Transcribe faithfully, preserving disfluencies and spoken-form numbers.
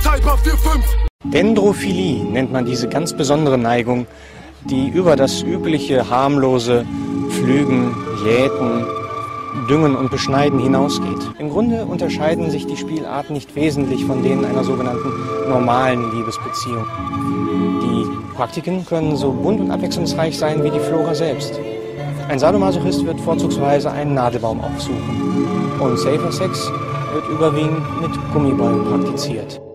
Treiber vier fünf. Dendrophilie nennt man diese ganz besondere Neigung, die über das übliche harmlose Pflügen, Jäten, Düngen und Beschneiden hinausgeht. Im Grunde unterscheiden sich die Spielarten nicht wesentlich von denen einer sogenannten normalen Liebesbeziehung. Die Praktiken können so bunt und abwechslungsreich sein wie die Flora selbst. Ein Sadomasochist wird vorzugsweise einen Nadelbaum aufsuchen und Safer Sex wird überwiegend mit Gummibällen praktiziert.